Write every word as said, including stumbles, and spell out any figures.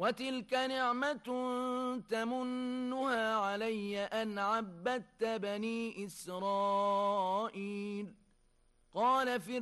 وتلك نعمة تمنها علي أن عبدت بني إسرائيل. قال فرعون